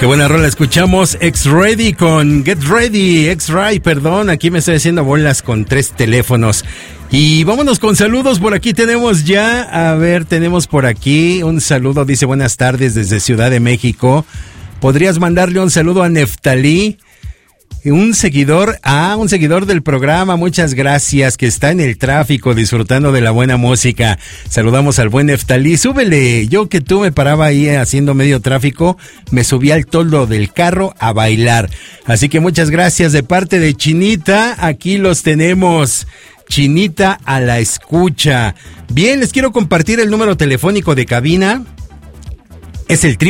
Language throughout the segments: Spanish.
Qué buena rola escuchamos. X-Ready con Get Ready. X-Ray, perdón, aquí me estoy haciendo bolas con 3 teléfonos. Y vámonos con saludos. Por aquí tenemos ya, tenemos por aquí un saludo. Dice: buenas tardes desde Ciudad de México. ¿Podrías mandarle un saludo a Neftalí? Un seguidor del programa, muchas gracias, que está en el tráfico disfrutando de la buena música. Saludamos al buen Neftalí. Súbele, yo que tú me paraba ahí haciendo medio tráfico, me subí al toldo del carro a bailar. Así que muchas gracias de parte de Chinita, aquí los tenemos. Chinita a la escucha. Bien, les quiero compartir el número telefónico de cabina. Es el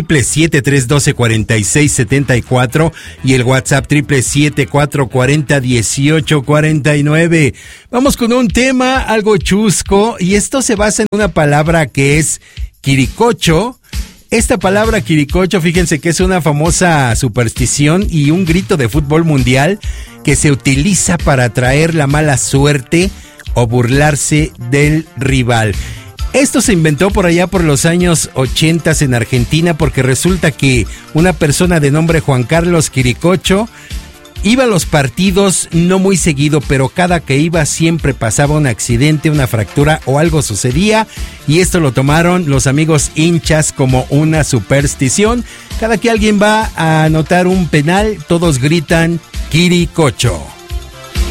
777-312-4674 y el WhatsApp 777-440-1849. Vamos con un tema algo chusco y esto se basa en una palabra que es quiricocho. Esta palabra quiricocho, fíjense que es una famosa superstición y un grito de fútbol mundial que se utiliza para atraer la mala suerte o burlarse del rival. Esto se inventó por allá por los años 80 en Argentina porque resulta que una persona de nombre Juan Carlos Quiricocho iba a los partidos no muy seguido, pero cada que iba siempre pasaba un accidente, una fractura o algo sucedía, y esto lo tomaron los amigos hinchas como una superstición. Cada que alguien va a anotar un penal, todos gritan Quiricocho.